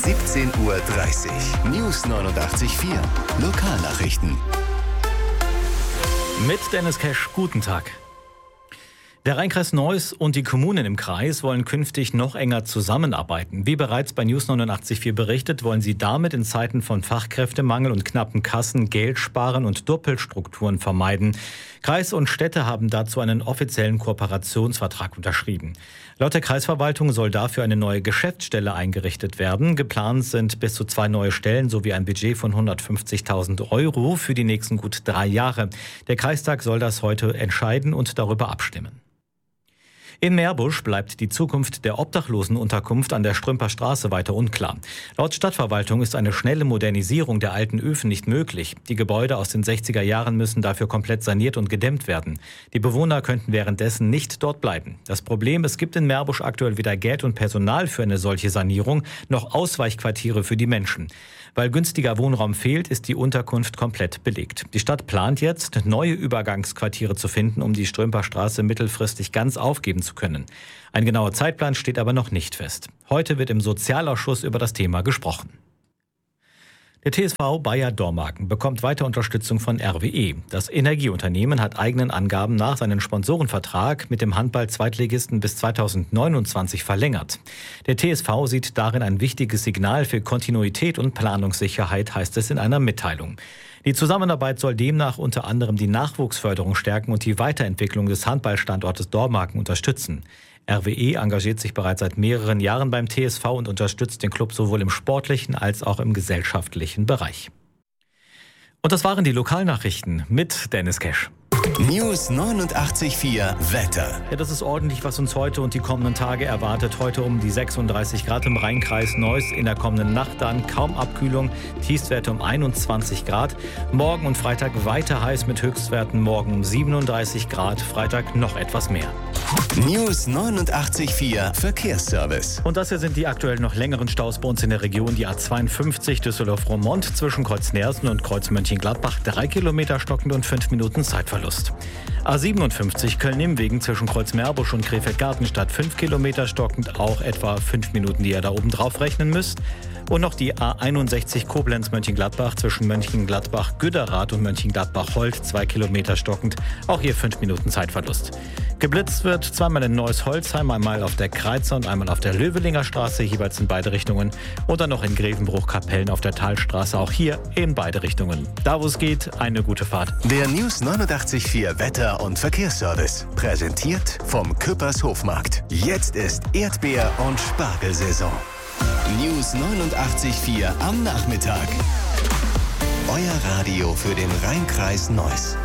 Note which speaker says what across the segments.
Speaker 1: 17:30 Uhr. News 89.4 Lokalnachrichten.
Speaker 2: Mit Dennis Kesch, guten Tag. Der Rheinkreis Neuss und die Kommunen im Kreis wollen künftig noch enger zusammenarbeiten. Wie bereits bei News 89.4 berichtet, wollen sie damit in Zeiten von Fachkräftemangel und knappen Kassen Geld sparen und Doppelstrukturen vermeiden. Kreis und Städte haben dazu einen offiziellen Kooperationsvertrag unterschrieben. Laut der Kreisverwaltung soll dafür eine neue Geschäftsstelle eingerichtet werden. Geplant sind bis zu 2 neue Stellen sowie ein Budget von 150.000 Euro für die nächsten gut 3 Jahre. Der Kreistag soll das heute entscheiden und darüber abstimmen. In Meerbusch bleibt die Zukunft der Obdachlosenunterkunft an der Strümper Straße weiter unklar. Laut Stadtverwaltung ist eine schnelle Modernisierung der alten Öfen nicht möglich. Die Gebäude aus den 60er Jahren müssen dafür komplett saniert und gedämmt werden. Die Bewohner könnten währenddessen nicht dort bleiben. Das Problem, es gibt in Meerbusch aktuell weder Geld und Personal für eine solche Sanierung, noch Ausweichquartiere für die Menschen. Weil günstiger Wohnraum fehlt, ist die Unterkunft komplett belegt. Die Stadt plant jetzt, neue Übergangsquartiere zu finden, um die Strümper Straße mittelfristig ganz aufgeben zu können. Ein genauer Zeitplan steht aber noch nicht fest. Heute wird im Sozialausschuss über das Thema gesprochen. Der TSV Bayer Dormagen bekommt weiter Unterstützung von RWE. Das Energieunternehmen hat eigenen Angaben nach seinen Sponsorenvertrag mit dem Handball-Zweitligisten bis 2029 verlängert. Der TSV sieht darin ein wichtiges Signal für Kontinuität und Planungssicherheit, heißt es in einer Mitteilung. Die Zusammenarbeit soll demnach unter anderem die Nachwuchsförderung stärken und die Weiterentwicklung des Handballstandortes Dormagen unterstützen. RWE engagiert sich bereits seit mehreren Jahren beim TSV und unterstützt den Klub sowohl im sportlichen als auch im gesellschaftlichen Bereich. Und das waren die Lokalnachrichten mit Dennis Kesch.
Speaker 1: News 89.4 Wetter.
Speaker 2: Ja, das ist ordentlich, was uns heute und die kommenden Tage erwartet. Heute um die 36 Grad im Rheinkreis Neuss. In der kommenden Nacht dann kaum Abkühlung. Tiefstwerte um 21 Grad. Morgen und Freitag weiter heiß mit Höchstwerten. Morgen um 37 Grad. Freitag noch etwas mehr.
Speaker 1: News 89.4 Verkehrsservice.
Speaker 2: Und das hier sind die aktuell noch längeren Staus bei uns in der Region. Die A52 Düsseldorf-Roermond zwischen Kreuz Neersen und Kreuz Mönchengladbach. 3 Kilometer stockend und 5 Minuten Zeitverlust. A57 Köln-Nimwegen zwischen Kreuz Meerbusch und Krefeld-Gartenstadt 5 Kilometer stockend, auch etwa 5 Minuten, die ihr da oben drauf rechnen müsst. Und noch die A61 Koblenz-Mönchengladbach zwischen Mönchengladbach-Güderath und Mönchengladbach-Holt 2 Kilometer stockend, auch hier 5 Minuten Zeitverlust. Geblitzt wird zweimal in Neuss-Holzheim, einmal auf der Kreizer und einmal auf der Löwelinger Straße, jeweils in beide Richtungen. Und dann noch in Grevenbruch-Kapellen auf der Talstraße, auch hier in beide Richtungen. Da wo es geht, eine gute Fahrt.
Speaker 1: Der News 89.4 Wetter- und Verkehrsservice. Präsentiert vom Küppers Hofmarkt. Jetzt ist Erdbeer- und Spargelsaison. News 89.4 am Nachmittag. Euer Radio für den Rheinkreis Neuss.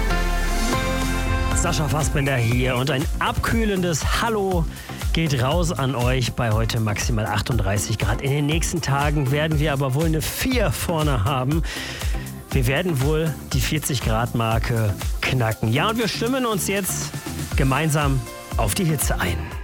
Speaker 3: Sascha Fassbender hier und ein abkühlendes Hallo geht raus an euch bei heute maximal 38 Grad. In den nächsten Tagen werden wir aber wohl eine 4 vorne haben. Wir werden wohl die 40 Grad Marke knacken. Ja, und wir stimmen uns jetzt gemeinsam auf die Hitze ein.